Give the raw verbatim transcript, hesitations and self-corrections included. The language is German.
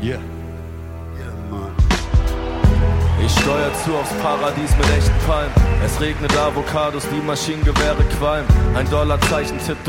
Yeah. Ich steuer zu aufs Paradies mit echten Palmen. Es regnet Avocados, die Maschinengewehre qualmen. Ein Dollarzeichen tippt